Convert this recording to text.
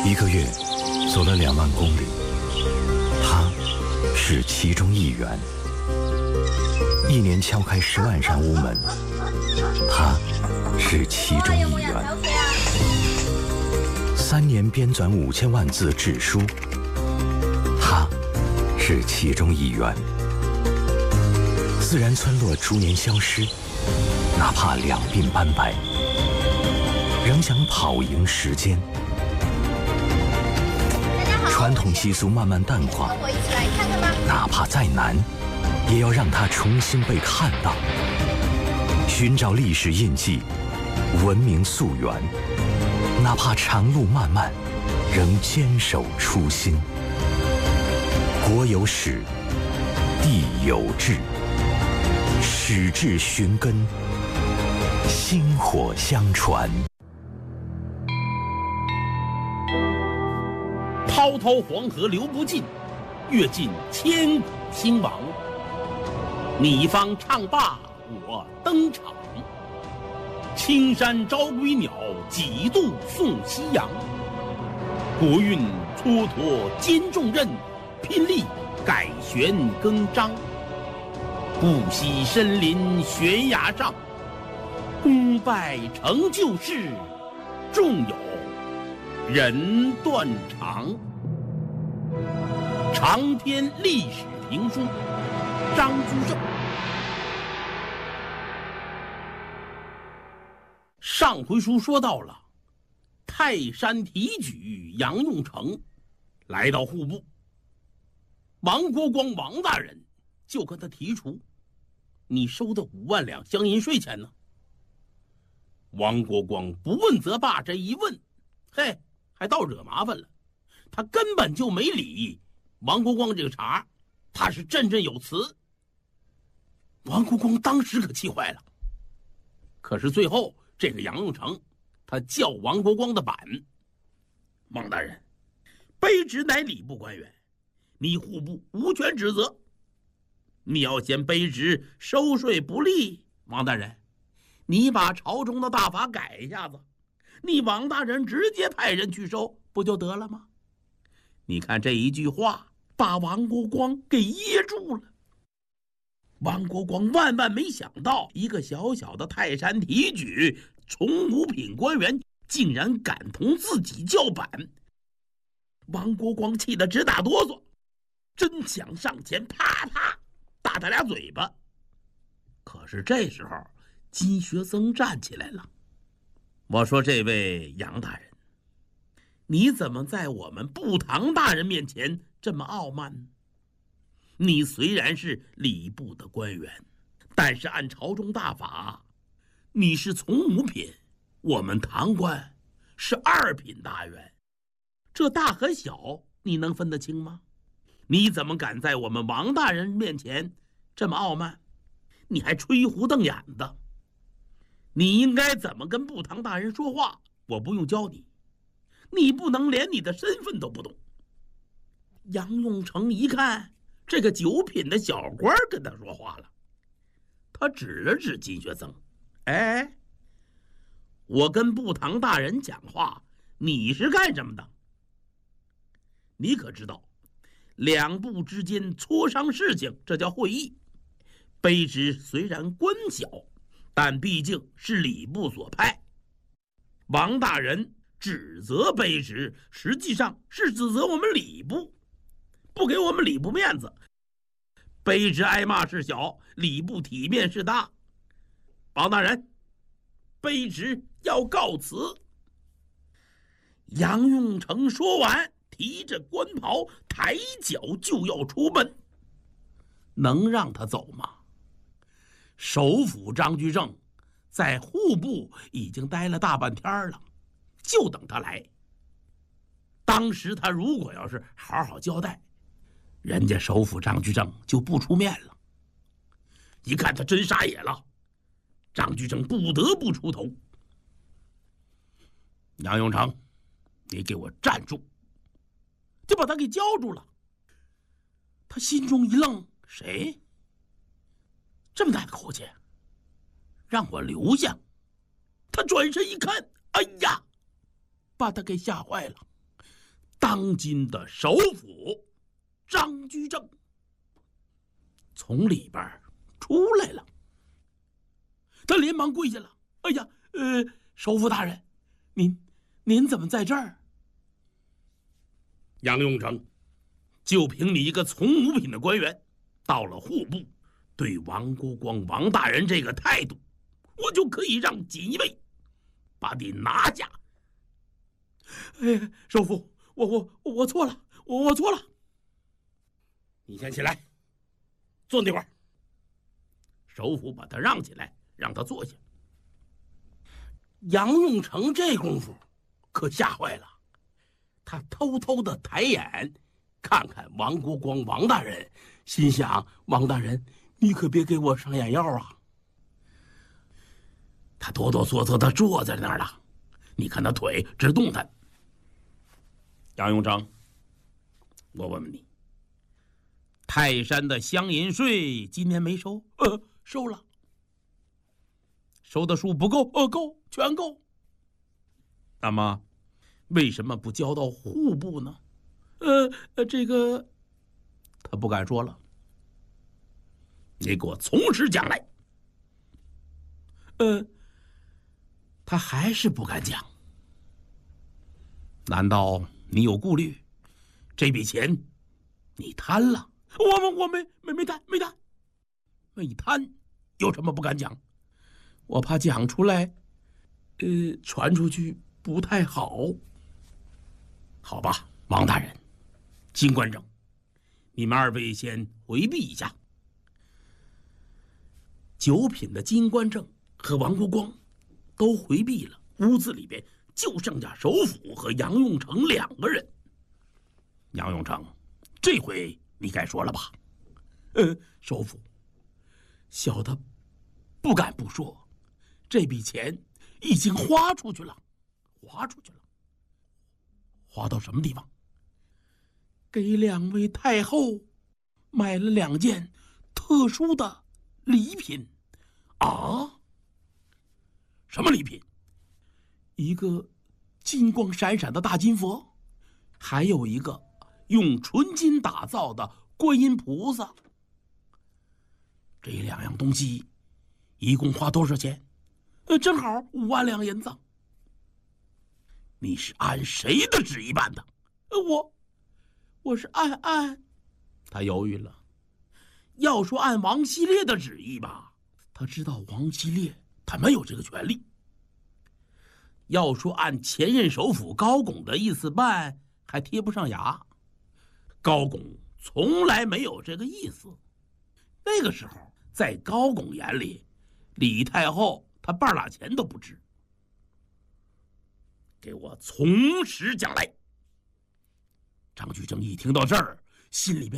1个月走了2万公里，他是其中一员。1年敲开10万扇屋门，他是其中一员。3年编纂5000万字志书，他是其中一员。自然村落逐年消失，哪怕两鬓斑白，仍想跑赢时间。传统习俗慢慢淡化，哪怕再难，也要让它重新被看到。寻找历史印记，文明溯源，哪怕长路漫漫，仍坚守初心。国有史，地有志，史志寻根，薪火相传。 滔滔黄河流不尽，阅尽千古兴亡。你方唱罢我登场，青山招归鸟，几度送夕阳。国运蹉跎兼重任，拼力改弦更张。不惜身临悬崖上，功败成就事，纵有人断肠。长篇历史评书，张居正。上回书说到了泰山提举杨用成来到户部，王国光王大人就跟他提出，你收的5万两乡银税钱呢？王国光不问则罢，这一问，嘿，还倒惹麻烦了。他根本就没理王国光这个茬，他是振振有词。王国光当时可气坏了。可是最后这个杨用成，他叫王国光的板。王大人，卑职乃礼部官员，你户部无权指责。你要嫌卑职收税不利，王大人，你把朝中的大法改一下子，你王大人直接派人去收，不就得了吗？你看这一句话把王国光给噎住了。王国光万万没想到，一个小小的泰山提举从5品官员竟然敢同自己叫板。王国光气得直打哆嗦，真想上前啪啪打他俩嘴巴。可是这时候金学僧站起来了。我说，这位杨大人，你怎么在我们步堂大人面前这么傲慢？你虽然是礼部的官员，但是按朝中大法，你是从5品，我们堂官是2品大员，这大和小你能分得清吗？你怎么敢在我们王大人面前这么傲慢？你还吹胡瞪眼的。你应该怎么跟步堂大人说话，我不用教你。你不能连你的身份都不懂。杨用成一看这个9品的小官跟他说话了，他指了指金学僧，哎，我跟步堂大人讲话，你是干什么的？你可知道两部之间磋商事情，这叫会议。卑职虽然官小，但毕竟是礼部所派。王大人指责卑职，实际上是指责我们礼部，不给我们礼部面子。卑职挨骂是小，礼部体面是大。王大人，卑职要告辞。杨用成说完，提着官袍，抬脚就要出门。能让他走吗？首辅张居正在户部已经待了大半天了，就等他来。当时他如果要是好好交代，人家首辅张居正就不出面了。一看他真傻眼了，张居正不得不出头。杨永成，你给我站住！就把他给叫住了。他心中一愣，谁？这么大的口气，让我留下。他转身一看，哎呀，把他给吓坏了。 当今的首府张居正从里边出来了。他连忙跪下了：“哎呀，首府大人，您怎么在这儿？”杨永成，就凭你一个从五品的官员，到了户部，对王国光王大人这个态度，我就可以让锦衣卫把你拿下。首府，我错了，我错了。你先起来，坐那块儿。首府把他让起来，让他坐下。杨永成这功夫可吓坏了，他偷偷的抬眼看看王国光王大人，心想：王大人，你可别给我上眼药啊！他哆哆嗦嗦的坐在那儿了，你看他腿直动弹。杨永成，我问问你，泰山的乡银税今年没收？收了。收的数不够？够，全够。那么为什么不交到户部呢？这个他不敢说了。你给我从实讲来。他还是不敢讲。难道你有顾虑？这笔钱你贪了？我没贪，没贪，有什么不敢讲？我怕讲出来，传出去不太好。好吧，王大人，金官正，你们二位先回避一下。九品的金官正和王国光都回避了，屋子里边就剩下首府和杨永成两个人。杨永成，这回你该说了吧？首府，小的不敢不说，这笔钱已经花出去了。花到什么地方？给两位太后买了2件特殊的礼品。啊？什么礼品？一个金光闪闪的大金佛，还有一个用纯金打造的观音菩萨。这2样东西一共花多少钱？正好5万两银子。你是按谁的旨意办的？我是按……他犹豫了。要说按王希烈的旨意吧，他知道王希烈他没有这个权利。要说按前任首辅高拱的意思办，还贴不上牙。高拱从来没有这个意思。那个时候，在高拱眼里，李太后她半拉钱都不值。给我从实讲来。张居正一听到这儿，心里边